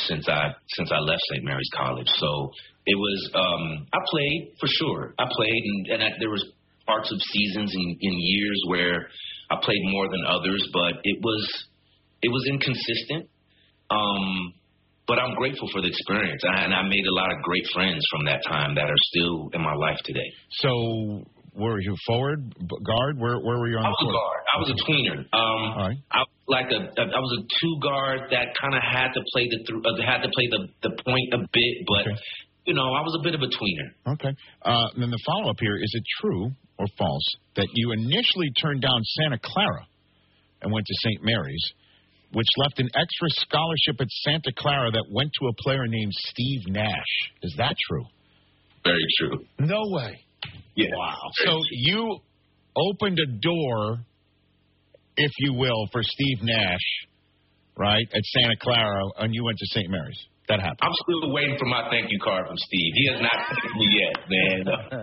since I left St. Mary's College. So it was I played for sure. I played, and there was parts of seasons and in years where I played more than others, but it was inconsistent. But I'm grateful for the experience, and I made a lot of great friends from that time that are still in my life today. So, were you forward, guard? Where were you on the court? I was a tweener. All right. I was a two guard that kind of had to play the point a bit, but I was a bit of a tweener. Okay. Then the follow up here: is it true or false that you initially turned down Santa Clara and went to St. Mary's, which left an extra scholarship at Santa Clara that went to a player named Steve Nash? Is that true? Very true. No way. Yeah. Wow. So you opened a door, if you will, for Steve Nash, right, at Santa Clara, and you went to St. Mary's. That happened. I'm still waiting for my thank you card from Steve. He has not thanked me yet, man.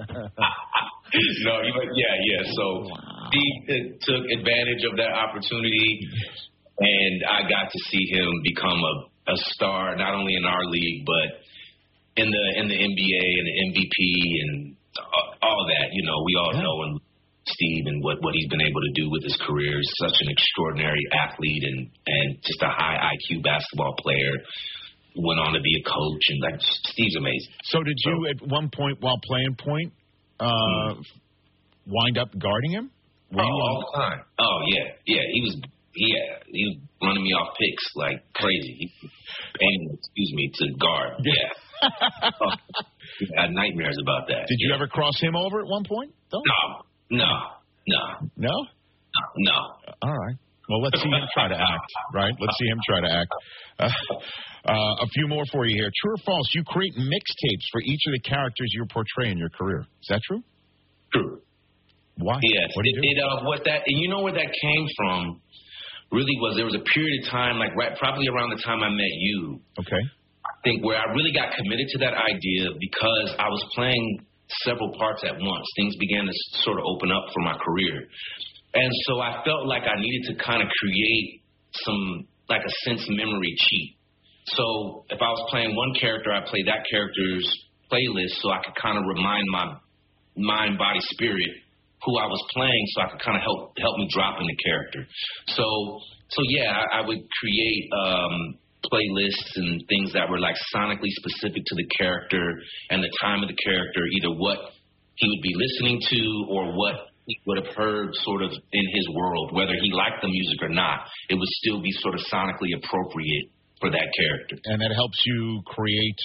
So Steve took advantage of that opportunity, and I got to see him become a star, not only in our league, but in the NBA and the MVP and all that. We all know Steve and what he's been able to do with his career. He's such an extraordinary athlete and just a high IQ basketball player. Went on to be a coach, and Steve's amazing. So did you at one point while playing point wind up guarding him? All the time. Oh yeah. He was running me off picks like crazy. He was paying, to guard. Yeah. I had nightmares about that. Did you ever cross him over at one point, though? No. No? No. All right. Well, let's see him try to act, right? Let's see him try to act. A few more for you here. True or false, you create mixtapes for each of the characters you portray in your career. Is that true? True. Why? Yes. What do you do? And you know where that came from really was there was a period of time, probably around the time I met you. Okay. I think where I really got committed to that idea because I was playing several parts at once. Things began to sort of open up for my career. And so I felt like I needed to kind of create a sense memory cheat. So if I was playing one character, I played that character's playlist so I could kind of remind my mind, body, spirit who I was playing so I could kind of help me drop in the character. So yeah, I would create playlists and things that were sonically specific to the character and the time of the character, either what he would be listening to or what he would have heard sort of in his world, whether he liked the music or not. It would still be sort of sonically appropriate for that character. And that helps you create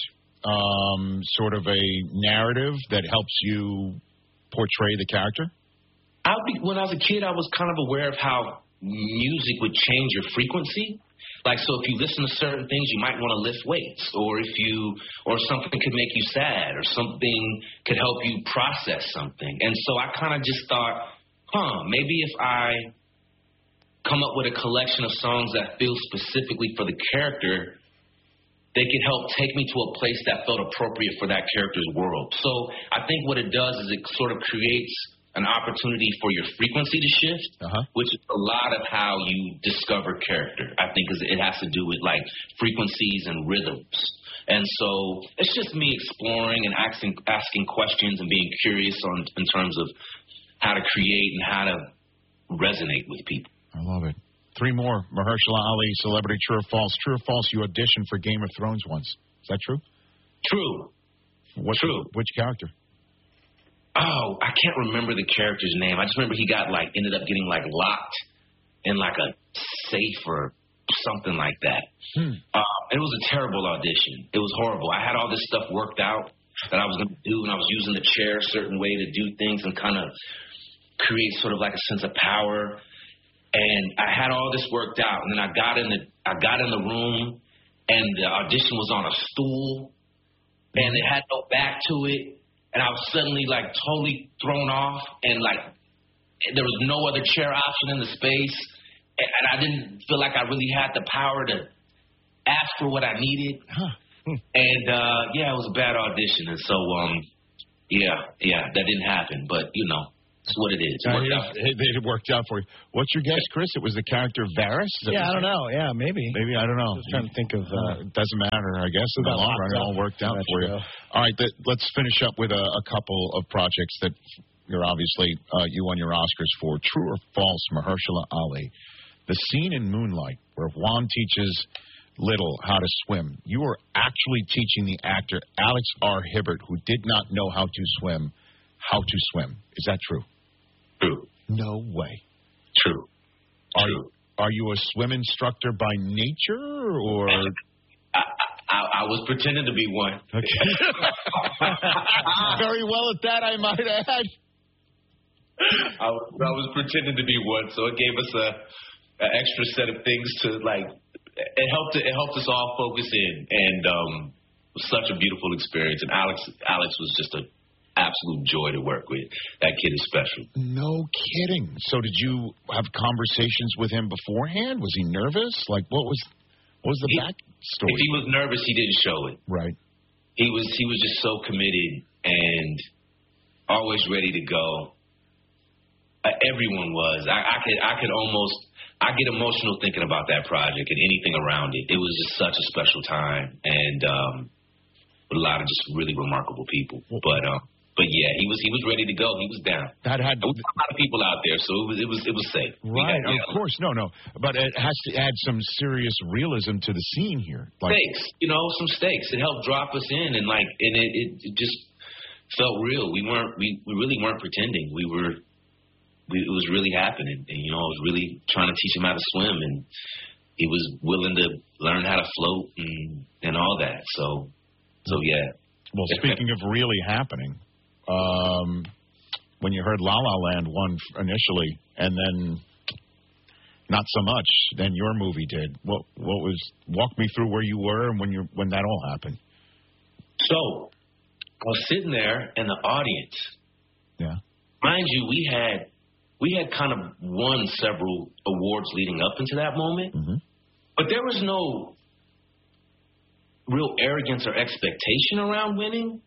sort of a narrative that helps you portray the character? When I was a kid, I was kind of aware of how music would change your frequency. So if you listen to certain things, you might want to lift weights, or something could make you sad, or something could help you process something. And so I kind of just thought, maybe if I come up with a collection of songs that feel specifically for the character, they could help take me to a place that felt appropriate for that character's world. So I think what it does is it sort of creates an opportunity for your frequency to shift, which is a lot of how you discover character. I think it has to do with frequencies and rhythms. And so it's just me exploring and asking questions and being curious in terms of how to create and how to resonate with people. I love it. 3 more. Mahershala Ali, celebrity, true or false? True or false, you auditioned for Game of Thrones once. Is that true? True. True. Which character? Oh, I can't remember the character's name. I just remember he ended up getting locked in a safe or something like that. It was a terrible audition. It was horrible. I had all this stuff worked out that I was going to do, and I was using the chair a certain way to do things and kind of create sort of a sense of power. And I had all this worked out, and then I got in the room, and the audition was on a stool, and it had no back to it. And I was suddenly, totally thrown off, and, there was no other chair option in the space, and I didn't feel like I really had the power to ask for what I needed. And, it was a bad audition, and so, that didn't happen, but, That's what it is. It worked out for you. What's your guess, Chris? It was the character Varys? Yeah, I don't know. Yeah, maybe. Maybe, I don't know. Just trying to think of... it doesn't matter, I guess. In the long run, it all worked out for you. All right, let's finish up with a couple of projects that you're obviously, you won your Oscars for. True or false, Mahershala Ali. The scene in Moonlight where Juan teaches Little how to swim. You were actually teaching the actor Alex R. Hibbert, who did not know how to swim, how to swim. Is that true? True. No way. True. Are you a swim instructor by nature, or? I was pretending to be one. Okay. Very well at that, I might add. I was pretending to be one, so it gave us an extra set of things to like. It helped us all focus in, and it was such a beautiful experience. And Alex was just an absolute joy to work with. That kid is special. No kidding. So did you have conversations with him beforehand? Was he nervous? Like, what was the backstory? If he was nervous, he didn't show it. Right. He was just so committed and always ready to go. Everyone was. I get emotional thinking about that project and anything around it. It was just such a special time, and with a lot of just really remarkable people. But yeah, he was ready to go. He was down. There was a lot of people out there, so it was safe. Right, of course. No. But it has to add some serious realism to the scene here. Like, stakes, some stakes. It helped drop us in, and it just felt real. We really weren't pretending. It was really happening, and I was really trying to teach him how to swim, and he was willing to learn how to float and all that. So yeah. Well, speaking of really happening, when you heard La La Land won initially, and then not so much, then your movie did. Walk me through where you were and when that all happened. So I was sitting there in the audience. Yeah. Mind you, we had kind of won several awards leading up into that moment, but there was no real arrogance or expectation around winning,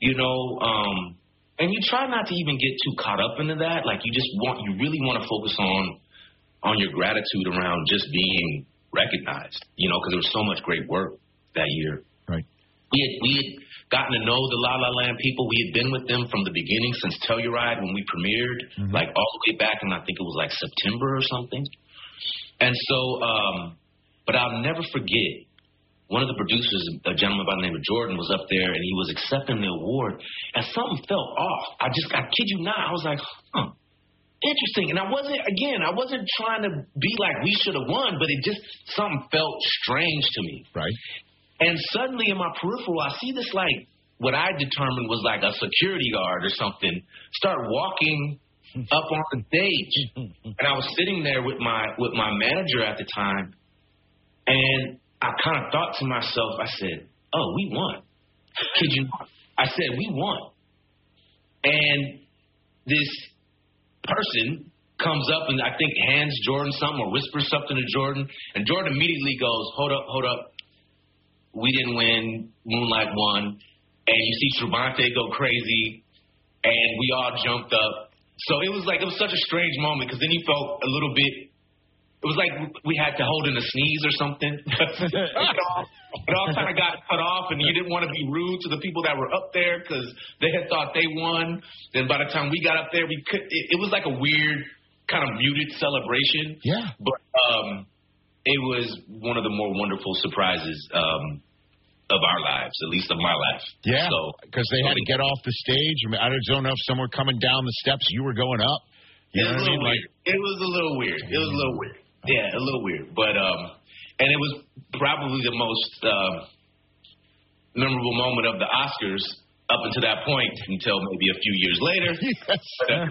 and you try not to even get too caught up into that. Like you really want to focus on your gratitude around just being recognized, because there was so much great work that year. Right. We had gotten to know the La La Land people. We had been with them from the beginning since Telluride when we premiered, like all the way back in, I think it was like September or something. And so, but I'll never forget, one of the producers, a gentleman by the name of Jordan, was up there and he was accepting the award, and something felt off. I kid you not, I was like, interesting. And I wasn't trying to be like we should have won, but something felt strange to me. Right. And suddenly in my peripheral, I see this, like, what I determined was like a security guard or something, start walking up on the stage. And I was sitting there with my manager at the time, and I kind of thought to myself, I said, oh, we won. Kid you not? I said, we won. And this person comes up and I think hands Jordan something or whispers something to Jordan, and Jordan immediately goes, hold up. We didn't win. Moonlight won. And you see Trevante go crazy, and we all jumped up. So it was such a strange moment, because then you felt a little bit, it was like we had to hold in a sneeze or something. It all kind of got cut off, and you didn't want to be rude to the people that were up there because they had thought they won. Then by the time we got up there, it was like a weird kind of muted celebration. Yeah. But it was one of the more wonderful surprises of our lives, at least of my life. Yeah, because they had to get off the stage. I don't know if some were coming down the steps, you were going up. It was a little weird. Yeah, a little weird. But, and it was probably the most memorable moment of the Oscars up until that point, until maybe a few years later. Yes.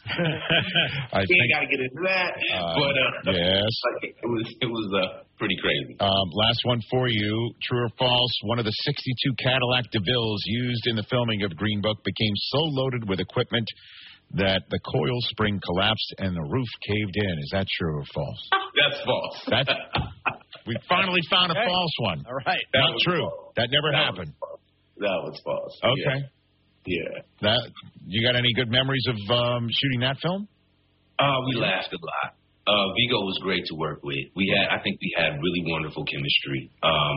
I got to get into that. But yes, it was pretty crazy. Last one for you. True or false? One of the 62 Cadillac DeVilles used in the filming of Green Book became so loaded with equipment that the coil spring collapsed and the roof caved in. Is that true or false? That's false. We finally found a false one. All right. Not true. False. That never happened. That was false. Okay. Yeah. Yeah. That you got any good memories of shooting that film? We laughed a lot. Vigo was great to work with. I think we had really wonderful chemistry.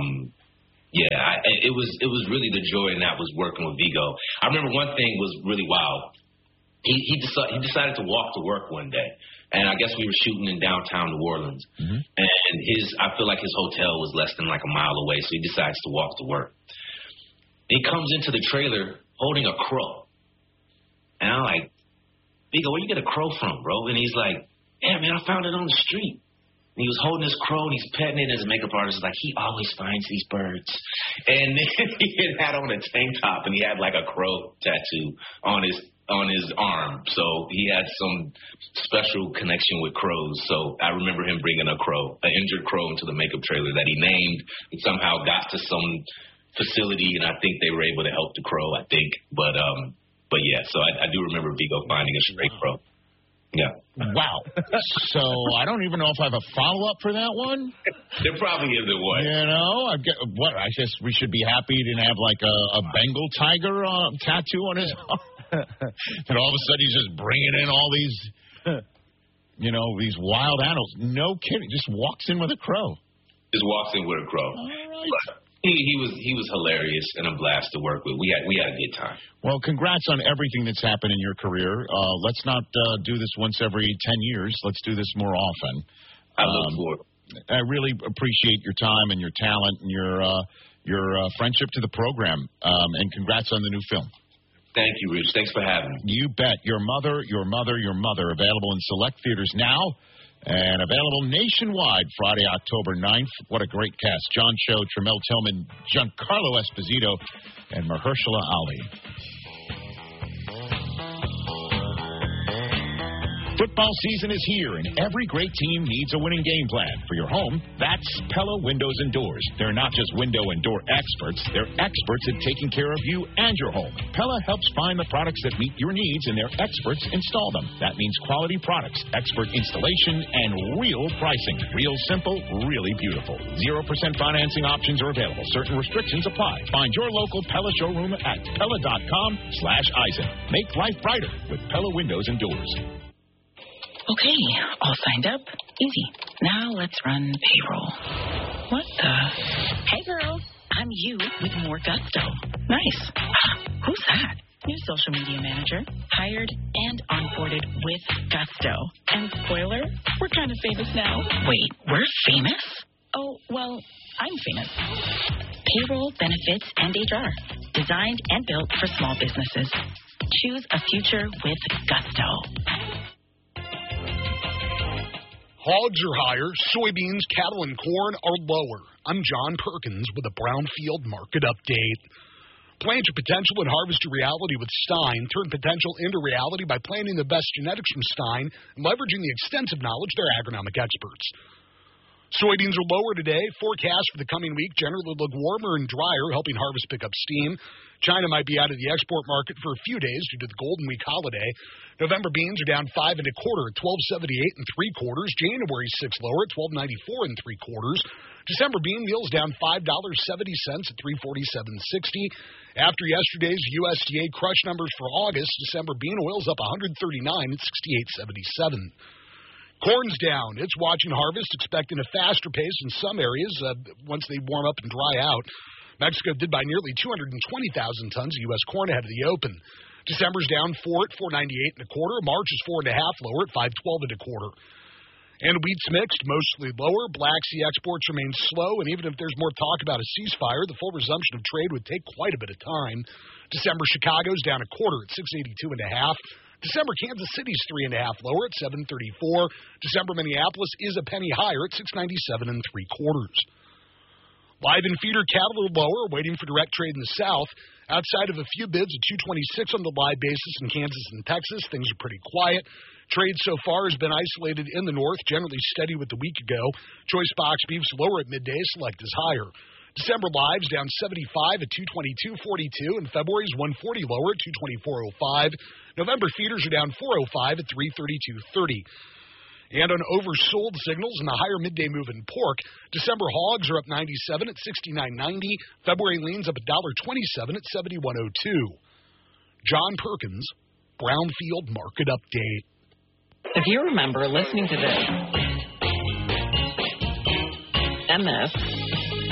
It was really the joy in that was working with Vigo. I remember one thing was really wild. He decided to walk to work one day, and I guess we were shooting in downtown New Orleans, and I feel like his hotel was less than like a mile away, so he decides to walk to work. He comes into the trailer holding a crow, and I'm like, Vigo, where you get a crow from, bro? And he's like, yeah, man, I found it on the street. And he was holding his crow, and he's petting it, and his makeup artist is like, he always finds these birds. And then he had on a tank top, and he had like a crow tattoo on his arm. So he had some special connection with crows. So I remember him bringing an injured crow into the makeup trailer that he named and somehow got to some facility, and I think they were able to help the crow, I think. But yeah, so I do remember Vigo finding a stray crow. Yeah. Wow. So I don't even know if I have a follow-up for that one. There probably isn't one. You know, I guess we should be happy to have like a Bengal tiger tattoo on his arm. And all of a sudden he's just bringing in all these, these wild animals. No kidding. Just walks in with a crow. Just walks in with a crow. All right. He was hilarious and a blast to work with. We had a good time. Well, congrats on everything that's happened in your career. Let's not do this once every 10 years. Let's do this more often. I look forward. I really appreciate your time and your talent and your friendship to the program. And congrats on the new film. Thank you, Rich. Thanks for having me. You bet. Your Mother, Your Mother, Your Mother. Available in select theaters now. And available nationwide Friday, October 9th. What a great cast. John Cho, Tremel Tillman, Giancarlo Esposito, and Mahershala Ali. Football season is here, and every great team needs a winning game plan. For your home, that's Pella Windows and Doors. They're not just window and door experts. They're experts at taking care of you and your home. Pella helps find the products that meet your needs, and their experts install them. That means quality products, expert installation, and real pricing. Real simple, really beautiful. 0% financing options are available. Certain restrictions apply. Find your local Pella showroom at Pella.com/Eisen. Make life brighter with Pella Windows and Doors. Okay, all signed up. Easy. Now let's run payroll. What the? Hey, girl. I'm you with more gusto. Nice. Who's that? New social media manager. Hired and onboarded with gusto. And spoiler, we're kind of famous now. Wait, we're famous? Oh, well, I'm famous. Payroll, benefits, and HR. Designed and built for small businesses. Choose a future with gusto. Hogs are higher, soybeans, cattle, and corn are lower. I'm John Perkins with a Brownfield Market Update. Plant your potential and harvest your reality with Stein. Turn potential into reality by planting the best genetics from Stein and leveraging the extensive knowledge of their agronomic experts. Soybeans are lower today. Forecasts for the coming week generally look warmer and drier, helping harvest pick up steam. China might be out of the export market for a few days due to the Golden Week holiday. November beans are down 5 1/4 at $12.78 3/4. January 6 lower at $12.94 3/4. December bean meal's down $5.70 at $3.4760. After yesterday's USDA crush numbers for August, December bean oil's up $139 at $68.77. Corn's down. It's watching harvest, expecting a faster pace in some areas once they warm up and dry out. Mexico did buy nearly 220,000 tons of U.S. corn ahead of the open. December's down 4 at $4.98 1/4. March is 4 1/2 lower at $5.12 1/4. And wheat's mixed, mostly lower. Black Sea exports remain slow, and even if there's more talk about a ceasefire, the full resumption of trade would take quite a bit of time. December Chicago's down 1/4 at 682 1/2. December Kansas City's 3 1/2 lower at 734. December Minneapolis is a penny higher at 697 3/4. Live and feeder cattle are lower, waiting for direct trade in the South. Outside of a few bids at 226 on the live basis in Kansas and Texas, things are pretty quiet. Trade so far has been isolated in the north, generally steady with the week ago. Choice box beef's lower at midday, select is higher. December lives down 75 at 222.42, and February's 140 lower at 224.05. November feeders are down 405 at 332.30. And on oversold signals and the higher midday move in pork, December hogs are up 97 at 69.90. February leans up $1.27 at 71.02. John Perkins, Brownfield Market Update. If you remember listening to this and this